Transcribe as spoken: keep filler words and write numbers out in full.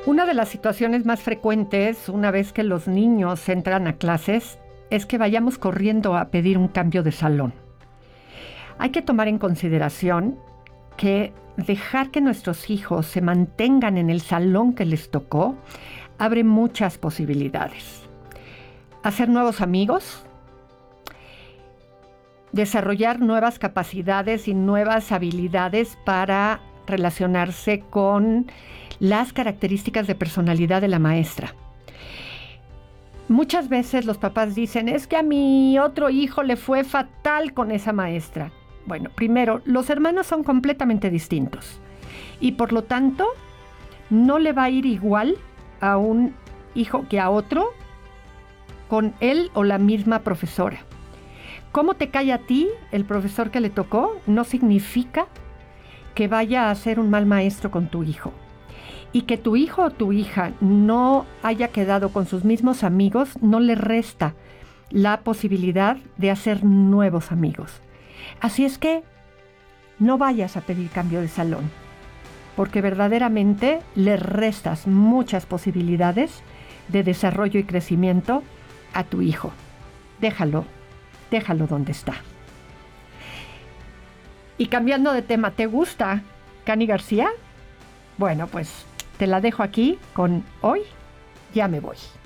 Una de las situaciones más frecuentes una vez que los niños entran a clases es que vayamos corriendo a pedir un cambio de salón. Hay que tomar en consideración que dejar que nuestros hijos se mantengan en el salón que les tocó abre muchas posibilidades. Hacer nuevos amigos, desarrollar nuevas capacidades y nuevas habilidades para relacionarse con las características de personalidad de la maestra. Muchas veces los papás dicen, es que a mi otro hijo le fue fatal con esa maestra. Bueno, primero, los hermanos son completamente distintos y por lo tanto no le va a ir igual a un hijo que a otro con él o la misma profesora. Cómo te cae a ti el profesor que le tocó no significa que vaya a ser un mal maestro con tu hijo. Y que tu hijo o tu hija no haya quedado con sus mismos amigos no le resta la posibilidad de hacer nuevos amigos. Así es que no vayas a pedir cambio de salón, porque verdaderamente le restas muchas posibilidades de desarrollo y crecimiento a tu hijo. Déjalo, déjalo donde está. Y cambiando de tema, ¿te gusta Cani García? Bueno, pues te la dejo aquí con Hoy ya me voy.